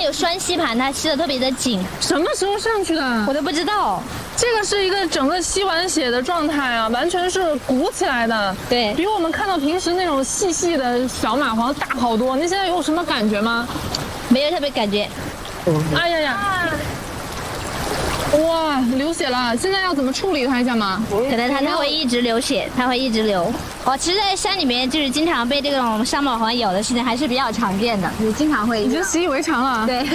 有栓吸盘，它吸得特别的紧。 什么时候上去的？ 我都不知道。 这个是一个整个吸完血的状态啊，完全是鼓起来的。 对， 比我们看到平时那种细细的小蚂蟥大好多。你现在有什么感觉吗？ 没有特别感觉。 哎呀呀！哇，流血了！现在要怎么处理它一下吗？ 可能它会一直流血，它会一直流。其实，在山里面就是经常被这种沙蚂蟥咬的事情还是比较常见的，你经常会。 已经习以为常了。 对。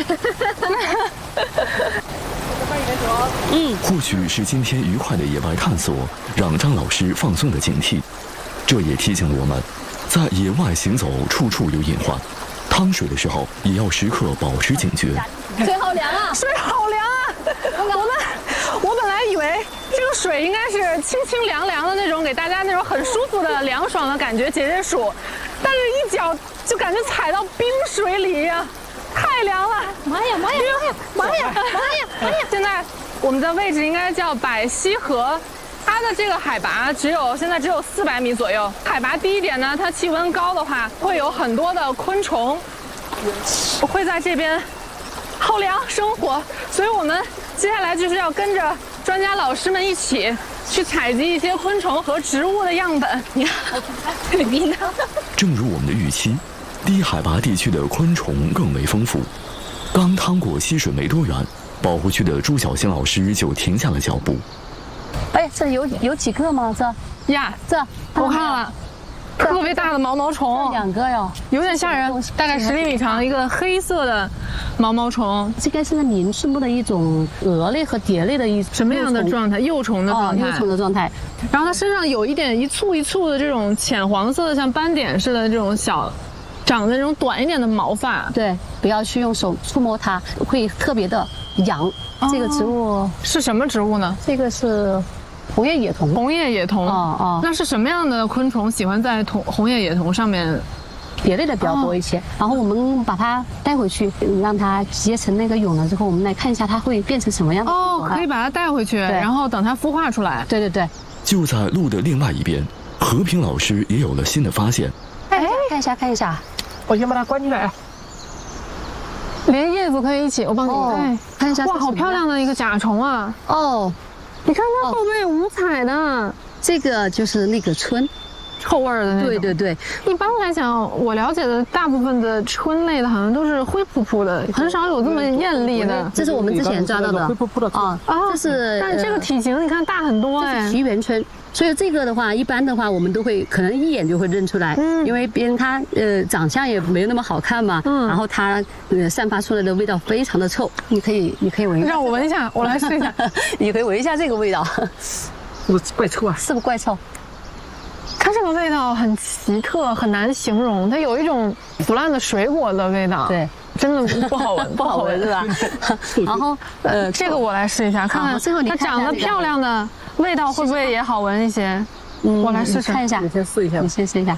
或许是今天愉快的野外探索，让张老师放松了警惕。这也提醒了我们，在野外行走处处有隐患，趟水的时候也要时刻保持警觉。 水好凉啊！ 水好凉啊！我本来以为这个水应该是清清凉凉的那种，给大家那种很舒服的凉爽的感觉解解暑，但是一脚就感觉踩到冰水里一样，太凉了！ 妈呀！ 现在我们的位置应该叫百溪河，它的这个海拔现在只有400米左右。海拔低一点呢，它气温高的话，会有很多的昆虫，我会在这边好凉生活，所以我们接下来就是要跟着专家老师们一起去采集一些昆虫和植物的样本。你看， 正如我们的预期，低海拔地区的昆虫更为丰富。刚趟过溪水没多远，保护区的朱小新老师就停下了脚步。 哎，这有几个吗？这我看了。特别大的毛虫 ，2个哟， 有点吓人，大概10厘米长，一个黑色的毛虫。 这个是鳞翅目的一种蛾类和蝶类的一种什么样的状态？幼虫的状态。 幼虫的状态。 然后它身上有一点一簇一簇的这种浅黄色的，像斑点似的这种长的这种短一点的毛发。 对，不要去用手触摸它，会特别的痒。这个植物是什么植物呢？ 这个是红叶野桐。 红叶野桐。那是什么样的昆虫喜欢在红叶野桐上面？ 蝶类的比较多一些。然后我们把它带回去，让它结成那个蛹了之后，我们来看一下它会变成什么样的。 可以把它带回去，然后等它孵化出来。 对。 就在路的另外一边，和平老师也有了新的发现。 看一下， 我先把它关起来。 连叶子可以一起，我帮你看一下。 哇，好漂亮的一个甲虫啊！你看它后背五彩的， 这个就是那个春， 臭味的那种。 对。 一般来讲，我了解的大部分的春类的，好像都是灰扑扑的，很少有这么艳丽的。 这是我们之前抓到的灰扑扑的这是。 但这个体型你看大很多这是奇缘春。所以这个的话，一般的话，我们都会可能一眼就会认出来，因为别人它长相也没有那么好看嘛，然后它散发出来的味道非常的臭，你可以闻一下， 让我闻一下，我来试一下， 你可以闻一下这个味道， 是不是怪臭啊？ 是不是怪臭？ 它这个味道很奇特，很难形容，它有一种腐烂的水果的味道， 对， 真的不好闻， 不好闻是吧？然后这个我来试一下，看看它长得漂亮的。味道会不会也好闻一些？我来试试看一下。 你先试一下。 你先试一下。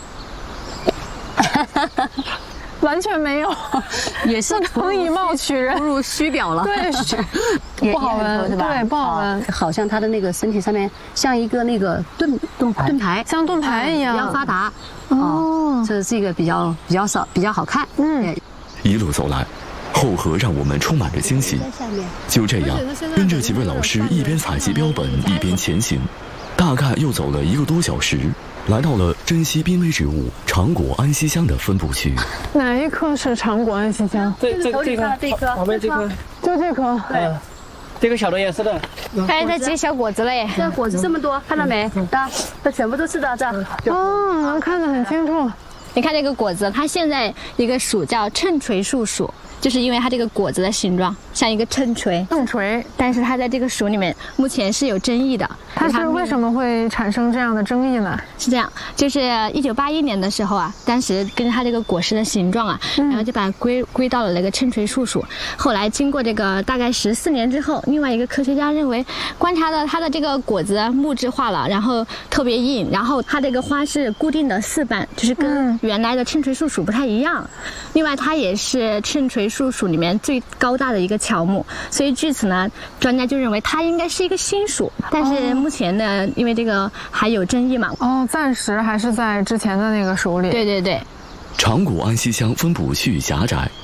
完全没有， 也是能以貌取人， 不如虚表了。 对，不好闻是吧？对，不好闻。 好像它的那个身体上面像一个那个盾牌， 像盾牌一样， 比较发达。这个比较少，比较好看。 一路走来。后河让我们充满着惊喜。就这样，跟着几位老师一边采集标本，一边前行，大概又走了1个多小时，来到了珍稀濒危植物长果安息香的分布区。 哪一棵是长果安息香？ 这棵，旁边这棵， 就这棵。 对，这个小的也是的。 还在结小果子嘞。 这果子这么多，看到没？这全部都是的，这。 能看得很清楚。 你看这个果子，它现在一个属叫秤锤树属。就是因为它这个果子的形状像一个秤锤，但是它在这个属里面目前是有争议的。 它是为什么会产生这样的争议呢？ 是这样，就是1981年的时候啊，当时跟它这个果实的形状啊，然后就把它归到了那个秤锤树属。后来经过这个大概14年之后，另外一个科学家认为，观察到它的这个果子木质化了，然后特别硬，然后它这个花是固定的4瓣，就是跟原来的秤锤树属不太一样。另外，它也是秤锤树属里面最高大的一个乔木，所以据此呢，专家就认为它应该是一个新属。但是目前呢，因为这个还有争议嘛， 暂时还是在之前的那个属里。 对。 长果安息香分布区域狭窄，